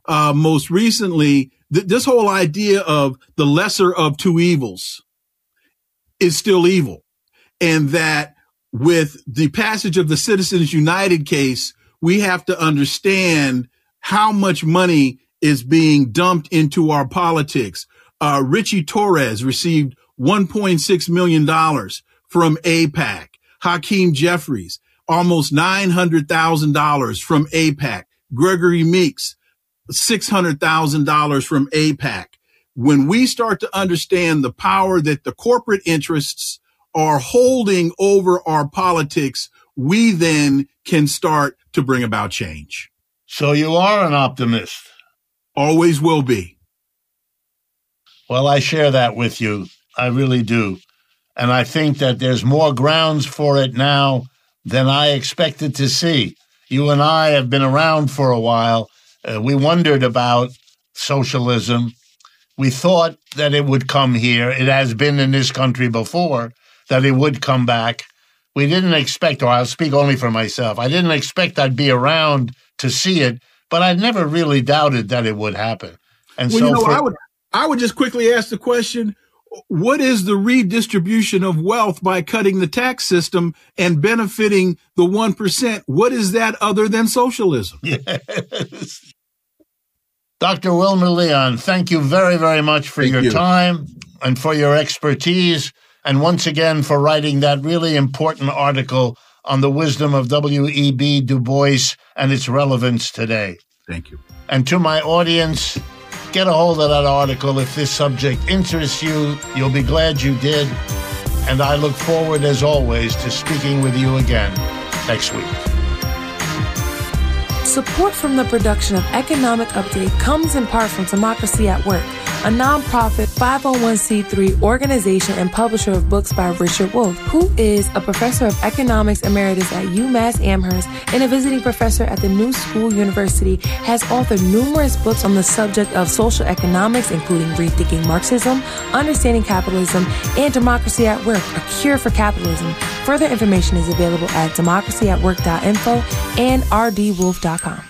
most recently, this whole idea of the lesser of two evils is still evil. And that with the passage of the Citizens United case, we have to understand how much money is being dumped into our politics. Richie Torres received $1.6 million from AIPAC. Hakeem Jeffries, almost $900,000 from AIPAC. Gregory Meeks, $600,000 from AIPAC. When we start to understand the power that the corporate interests are holding over our politics, we then can start to bring about change. So you are an optimist. Always will be. Well, I share that with you. I really do. And I think that there's more grounds for it now than I expected to see. You and I have been around for a while. We wondered about socialism. We thought that it would come here. It has been in this country before, that it would come back. We didn't expect, or I'll speak only for myself, I didn't expect I'd be around to see it, but I never really doubted that it would happen. And well, I would just quickly ask the question, what is the redistribution of wealth by cutting the tax system and benefiting the 1%? What is that other than socialism? Yes. Dr. Wilmer Leon, thank you very, very much for your time and for your expertise, and once again for writing that really important article on the wisdom of W.E.B. Du Bois and its relevance today. Thank you. And to my audience, get a hold of that article. If this subject interests you, you'll be glad you did. And I look forward, as always, to speaking with you again next week. Support from the production of Economic Update comes in part from Democracy at Work, a nonprofit 501c3 organization and publisher of books by Richard Wolff, who is a professor of economics emeritus at UMass Amherst and a visiting professor at the New School University, has authored numerous books on the subject of social economics, including Rethinking Marxism, Understanding Capitalism, and Democracy at Work, A Cure for Capitalism. Further information is available at democracyatwork.info and rdwolf.com.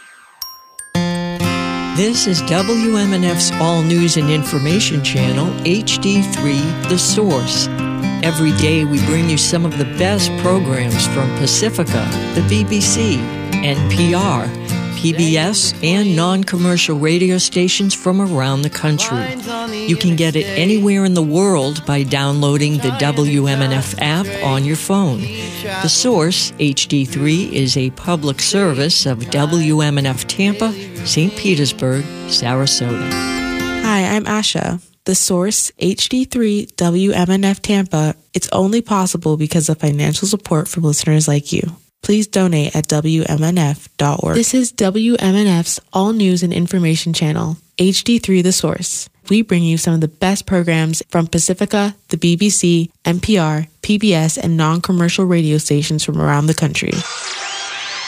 This is WMNF's All News and Information Channel, HD3, The Source. Every day we bring you some of the best programs from Pacifica, the BBC, NPR, PBS, and non-commercial radio stations from around the country. You can get it anywhere in the world by downloading the WMNF app on your phone. The Source, HD3, is a public service of WMNF Tampa, St. Petersburg, Sarasota. Hi, I'm Asha. The Source, HD3, WMNF Tampa, it's only possible because of financial support from listeners like you. Please donate at WMNF.org. This is WMNF's All News and Information Channel, HD3 The Source. We bring you some of the best programs from Pacifica, the BBC, NPR, PBS, and non-commercial radio stations from around the country.